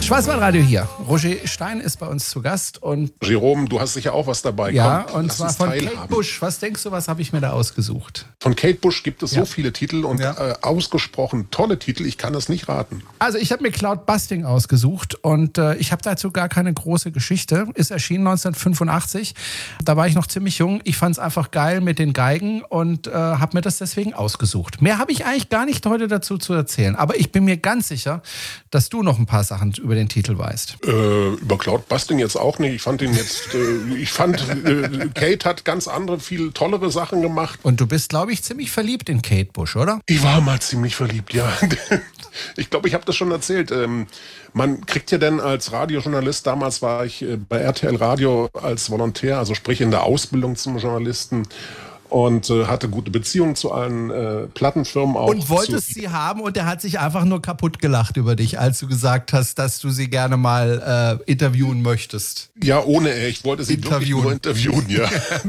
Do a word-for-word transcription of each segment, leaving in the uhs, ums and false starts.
Schwarzwaldradio hier. Roger Stein ist bei uns zu Gast. Und Jerome, du hast sicher auch was dabei. Ja, Komm, und zwar von teilhaben. Kate Bush. Was denkst du, was habe ich mir da ausgesucht? Von Kate Bush gibt es ja. so viele Titel und ja. äh, ausgesprochen tolle Titel. Ich kann das nicht raten. Also ich habe mir Cloud Busting ausgesucht und äh, ich habe dazu gar keine große Geschichte. Ist erschienen neunzehnhundertfünfundachtzig. Da war ich noch ziemlich jung. Ich fand es einfach geil mit den Geigen und äh, habe mir das deswegen ausgesucht. Mehr habe ich eigentlich gar nicht heute dazu zu erzählen. Aber ich bin mir ganz sicher, dass du noch ein paar Sachen über den Titel weißt. Äh, über Cloud Busting jetzt auch nicht. Ich fand ihn jetzt, äh, ich fand, äh, Kate hat ganz andere, viel tollere Sachen gemacht. Und du bist, glaube ich, ziemlich verliebt in Kate Bush, oder? Ich war mal ziemlich verliebt, ja. Ich glaube, ich habe das schon erzählt. Ähm, man kriegt ja dann als Radiojournalist, damals war ich äh, bei R T L Radio als Volontär, also sprich in der Ausbildung zum Journalisten, und äh, hatte gute Beziehungen zu allen äh, Plattenfirmen auch. Und wolltest sie haben und er hat sich einfach nur kaputt gelacht über dich, als du gesagt hast, dass du sie gerne mal äh, interviewen möchtest. Ja, ohne er. Ich wollte sie interviewen. Wirklich nur interviewen, ja.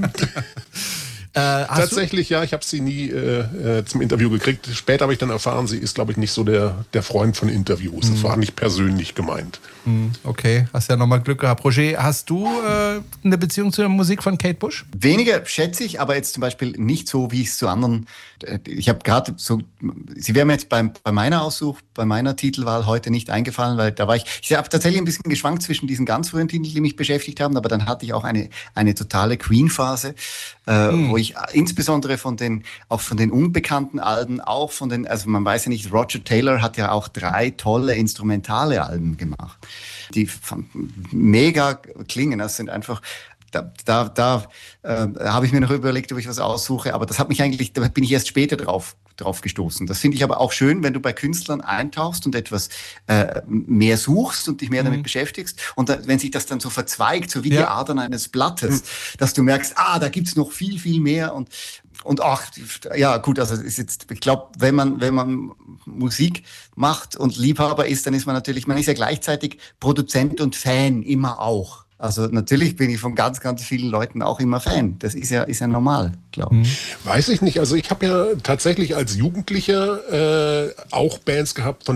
Äh, Tatsächlich, ja, ich habe sie nie äh, äh, zum Interview gekriegt. Später habe ich dann erfahren, sie ist, glaube ich, nicht so der, der Freund von Interviews. Mhm. Das war nicht persönlich gemeint. Mhm, okay, hast ja nochmal Glück gehabt. Roger, hast du äh, eine Beziehung zu der Musik von Kate Bush? Weniger, schätze ich, aber jetzt zum Beispiel nicht so, wie ich es zu anderen... Ich habe gerade so... Sie wäre mir jetzt beim, bei meiner Aussuch, bei meiner Titelwahl heute nicht eingefallen, weil da war ich... Ich habe tatsächlich ein bisschen geschwankt zwischen diesen ganz frühen Titeln, die mich beschäftigt haben, aber dann hatte ich auch eine, eine totale Queen-Phase, äh, mhm. wo ich insbesondere von den, auch von den unbekannten Alben, auch von den, also man weiß ja nicht, Roger Taylor hat ja auch drei tolle instrumentale Alben gemacht, die mega klingen. Das sind einfach, da, da, da äh, habe ich mir noch überlegt, ob ich was aussuche, aber das hat mich eigentlich, da bin ich erst später drauf drauf gestoßen. Das finde ich aber auch schön, wenn du bei Künstlern eintauchst und etwas äh, mehr suchst und dich mehr mhm. damit beschäftigst und da, wenn sich das dann so verzweigt, so wie ja. die Adern eines Blattes, mhm. dass du merkst, ah, da gibt's noch viel, viel mehr und und ach, ja gut, also ist jetzt, ich glaube, wenn man wenn man Musik macht und Liebhaber ist, dann ist man natürlich, man ist ja gleichzeitig Produzent und Fan immer auch. Also natürlich bin ich von ganz, ganz vielen Leuten auch immer Fan. Das ist ja, ist ja normal, glaube ich. Weiß ich nicht. Also ich habe ja tatsächlich als Jugendlicher äh, auch Bands gehabt, von